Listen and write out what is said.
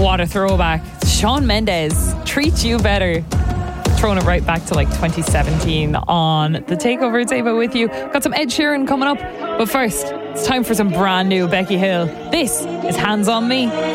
What a throwback. Shawn Mendes, Treat You Better. Throwing it right back to like 2017 on The Takeover. It's Ava with you. Got some Ed Sheeran coming up. But first, it's time for some brand new Becky Hill. This is Hands on Me.